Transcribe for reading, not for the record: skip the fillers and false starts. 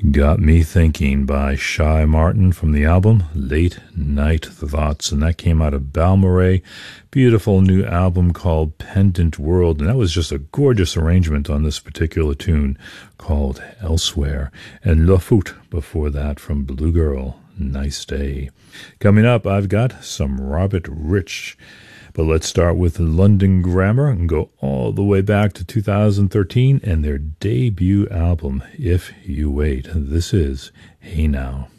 Got Me Thinking by Shy Martin from the album Late Night Thoughts, and that came out of Balmorhea. Beautiful new album called Pendant World, and that was just a gorgeous arrangement on this particular tune called Elsewhere. And Le Foot before that from Blue Girl, Nice Day. Coming up, I've got some Robert Rich. But let's start with London Grammar and go all the way back to 2013 and their debut album, If You Wait. This is Hey Now.